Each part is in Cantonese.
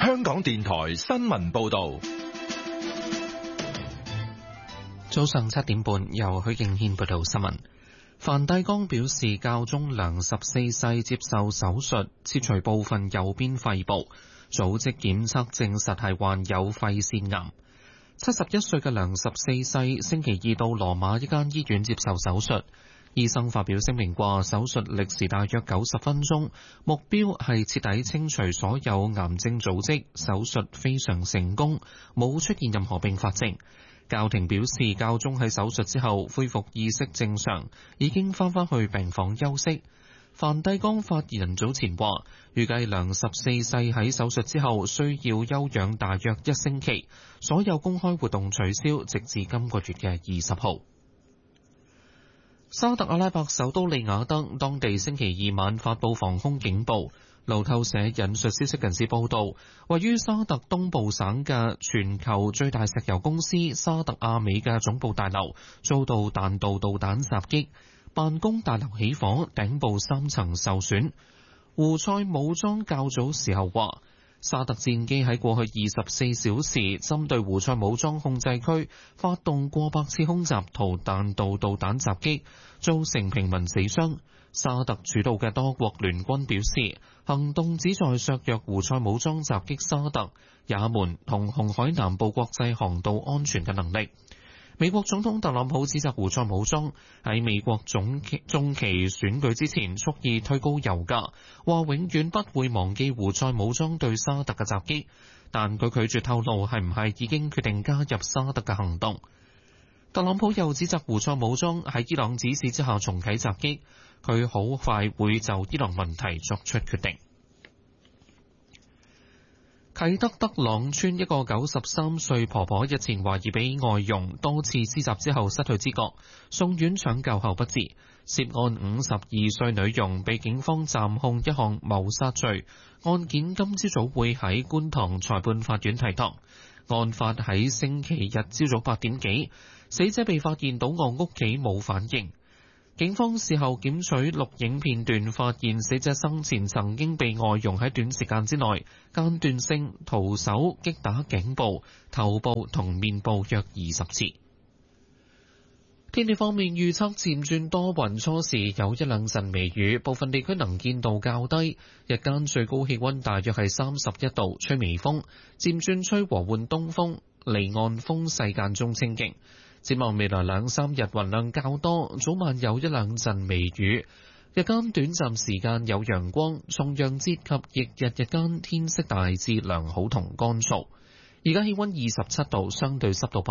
香港電台新聞報道。 早上7點半，由許敬軒報道新聞。梵蒂岡表示，教宗良14世接受手術，切除部分右邊肺部，組織檢測證實係患有肺腺癌。71歲嘅良14世星期二到羅馬一間醫院接受手術，醫生發表聲明話，手術歷時大約90分鐘，目標係徹底清除所有癌症組織，手術非常成功，冇出現任何併發症。教廷表示，教宗喺手術之後恢復意識正常，已經翻返去病房休息。梵蒂岡發言人早前話，預計良14世喺手術之後需要休養大約1星期，所有公開活動取消，直至今個月嘅20號。沙特阿拉伯首都利雅得當地星期二晚發佈防空警報。路透社引述消息人士報道，位於沙特東部省嘅全球最大石油公司沙特阿美嘅總部大樓遭到彈道導彈襲擊，辦公大樓起火，頂部3層受損。胡塞武裝較早時候話，沙特戰機喺過去24小時針對胡塞武裝控制區發動過百次空襲同彈道導彈襲擊，造成平民死傷。沙特主導嘅多國聯軍表示，行動旨在削弱胡塞武裝襲擊沙特、也門同紅海南部國際航道安全嘅能力。美國總統特朗普指責胡塞武裝喺美國中期選舉之前蓄意推高油價，話永遠不會忘記胡塞武裝對沙特嘅襲擊，但佢拒絕透露係唔係已經決定加入沙特嘅行動。特朗普又指責胡塞武裝喺伊朗指示之下重啟襲擊，佢好快會就伊朗問題作出決定。啟德德朗村一個93歲婆婆日前懷疑俾外傭多次施襲之後失去知覺，送院搶救後不治。涉案52歲女傭被警方暫控一項謀殺罪，案件今朝早會喺觀塘裁判法院提堂。案發喺星期日朝早8點幾，死者被發現倒卧屋企冇反應。警方事後檢取錄影片段，發現死者生前曾經被外傭喺短時間之內間斷性徒手擊打頸部、頭部同面部約20次。天氣方面預測漸轉多雲，初時有一兩陣微雨，部分地區能見度較低。日間最高氣溫大約係31度，吹微風，漸轉吹和緩東風，離岸風勢間中清勁。展望未來2-3日雲量較多，早晚有一兩陣微雨，日間短暫時間有陽光。重陽節及翌日日間天色大致良好同乾燥。而家氣溫27度，相對濕度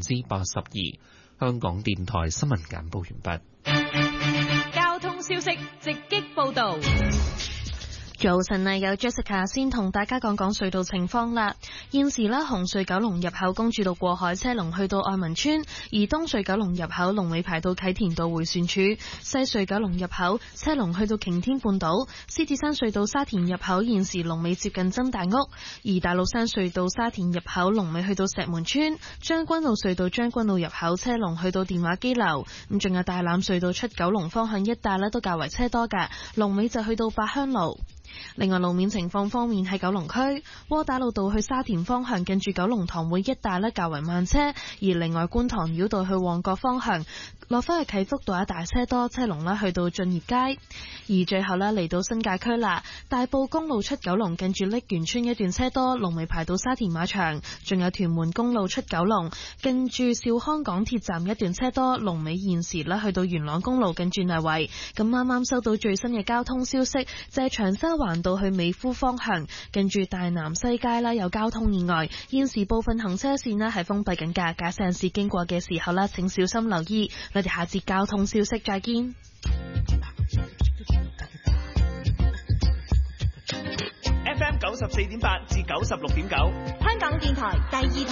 82%。香港電台新聞簡報完畢。交通消息直擊報道。 早晨啊，有 Jessica 先同大家講講隧道情況啦。現時咧，紅隧九龍入口公主道過海車龍去到愛民村，而東隧九龍入口龍尾排到啟田道迴旋處，西隧九龍入口車龍去到擎天半島，獅子山隧道沙田入口現時龍尾接近曾大屋，而大老山隧道沙田入口龍尾去到石門村，將軍澳隧道將軍澳入口車龍去到電話機樓，咁仲有大欖隧道出九龍方向一帶咧都較為車多㗎，龍尾就去到八鄉路。另外路面情況方面，喺九龍區窩打老道去沙田方向近住九龍塘會一帶較為慢車，而另外觀塘繞道去旺角方向落返去啟福道一帶車多，車龍去到駿業街。而最後嚟到新界區啦，大埔公路出九龍近住瀝源村一段車多，龍尾排到沙田馬場，仲有屯門公路出九龍近住兆康港鐵站一段車多，龍尾現時去到元朗公路近住泥圍。咁啱啱收到最新嘅交通消息，就係長沙環道去美孚方向近住大南西街有交通意外，現時部分行車線係封閉緊㗎，駕駛人士經過嘅時候請小心留意。我哋下節交通消息再見。 FM 94.8至96.9， 香港電台第二台。